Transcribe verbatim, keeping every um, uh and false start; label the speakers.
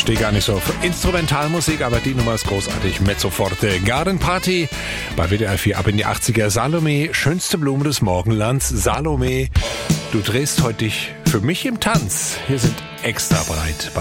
Speaker 1: stehe gar nicht so auf Instrumentalmusik, aber die Nummer ist großartig. Mezzo Forte, Garden Party bei W D R vier ab in die achtziger. Salome, schönste Blume des Morgenlands. Salome, du drehst heute dich für mich im Tanz. Hier sind extra breit.